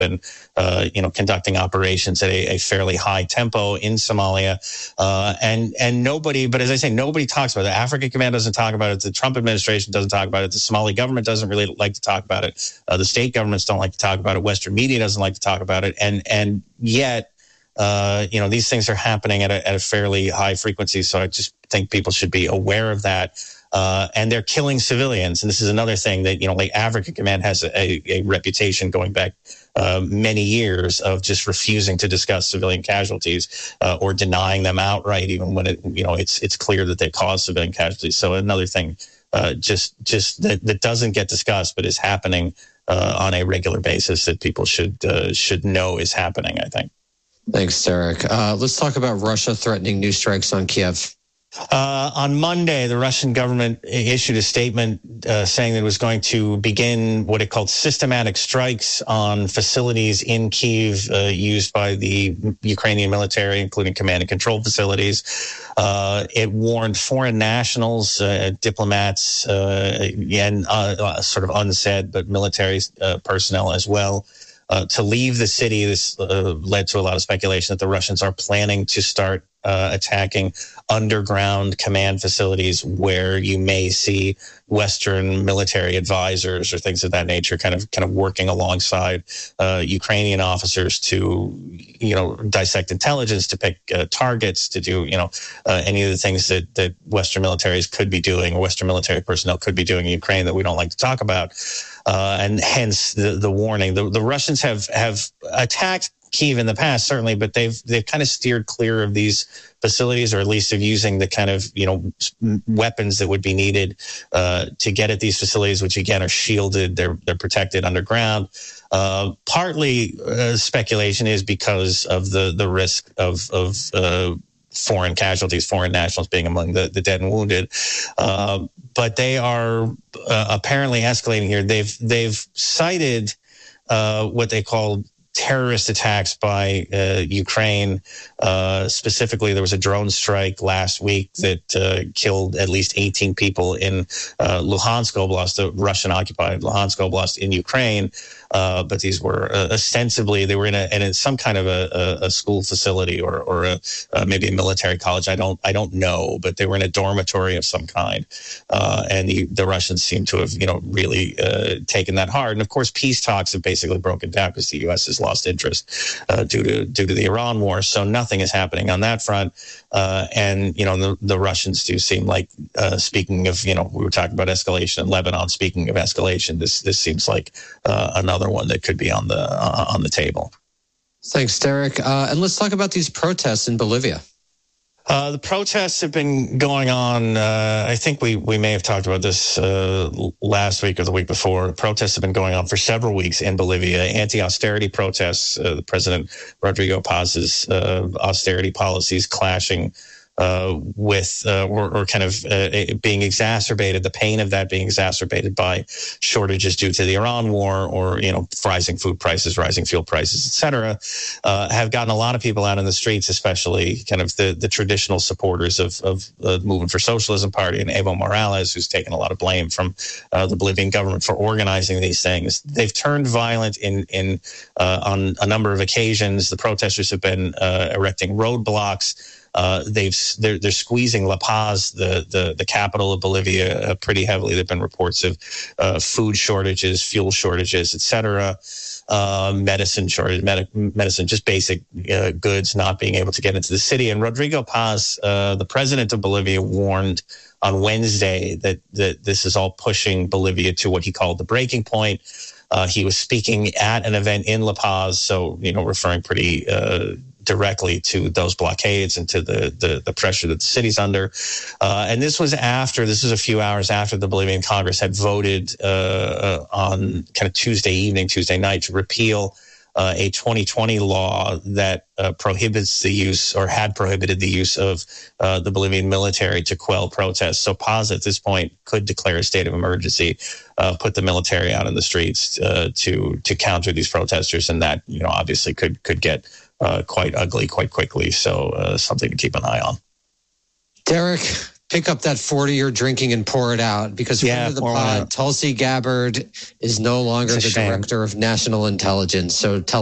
been, conducting operations at a fairly high tempo in Somalia. And nobody, but as I say, nobody talks about it. The Africa Command doesn't talk about it. The Trump administration doesn't talk about it. The Somali government doesn't really like to talk about it. The state governments don't like to talk about it. Western media doesn't like to talk about it. And yet, these things are happening at a fairly high frequency. So I just think people should be aware of that. And they're killing civilians. And this is another thing that, Africa Command has a reputation going back many years of just refusing to discuss civilian casualties or denying them outright, even when it's clear that they cause civilian casualties. So another thing just that doesn't get discussed, but is happening on a regular basis that people should know is happening, I think. Thanks, Derek. Let's talk about Russia threatening new strikes on Kiev. On Monday, the Russian government issued a statement saying that it was going to begin what it called systematic strikes on facilities in Kyiv used by the Ukrainian military, including command and control facilities. It warned foreign nationals, diplomats, and sort of unsaid, but military personnel as well, to leave the city. This led to a lot of speculation that the Russians are planning to start attacking underground command facilities where you may see Western military advisors or things of that nature kind of working alongside Ukrainian officers to, dissect intelligence, to pick targets, to do, any of the things that Western militaries could be doing, or Western military personnel could be doing in Ukraine that we don't like to talk about. And hence the warning. The Russians have attacked Kyiv in the past, certainly, but they've kind of steered clear of these facilities, or at least of using the kind of weapons that would be needed to get at these facilities, which again are shielded, they're protected underground. Partly speculation is because of the risk of foreign casualties, foreign nationals being among the dead and wounded. But they are apparently escalating here. They've cited what they call terrorist attacks by Ukraine. Specifically, there was a drone strike last week that killed at least 18 people in Luhansk Oblast, the Russian-occupied Luhansk Oblast in Ukraine. But these were ostensibly, they were in some kind of a school facility or maybe a military college. I don't know, but they were in a dormitory of some kind. And the Russians seem to have, really taken that hard. And of course, peace talks have basically broken down because the U.S. has lost interest due to the Iran war. So nothing is happening on that front. And the Russians do seem like, speaking of, we were talking about escalation in Lebanon. Speaking of escalation, this seems like another one that could be on the table. Thanks, Derek. And let's talk about these protests in Bolivia. The protests have been going on. I think we may have talked about this last week or the week before. Protests have been going on for several weeks in Bolivia. Anti-austerity protests, the President Rodrigo Paz's austerity policies clashing with or kind of being exacerbated, the pain of that being exacerbated by shortages due to the Iran war, or rising food prices, rising fuel prices, et cetera, have gotten a lot of people out in the streets, especially kind of the traditional supporters of the Movement for Socialism Party and Evo Morales, who's taken a lot of blame from the Bolivian government for organizing these things. They've turned violent on a number of occasions. The protesters have been erecting roadblocks. They're squeezing La Paz, the capital of Bolivia, pretty heavily. There've been reports of food shortages, fuel shortages, et cetera, medicine shortage, medicine, just basic goods not being able to get into the city. And Rodrigo Paz, the president of Bolivia, warned on Wednesday that this is all pushing Bolivia to what he called the breaking point. He was speaking at an event in La Paz, so referring pretty directly to those blockades and to the pressure that the city's under. And this was a few hours after the Bolivian Congress had voted on kind of Tuesday night to repeal a 2020 law that prohibits the use, or had prohibited the use of the Bolivian military to quell protests. So Paz at this point could declare a state of emergency, put the military out in the streets to counter these protesters, and that obviously could get quite ugly quite quickly. So something to keep an eye on. Derek, pick up that 40 you're drinking and pour it out, because friend of the pod, Tulsi Gabbard, is no longer the director of national intelligence. So tell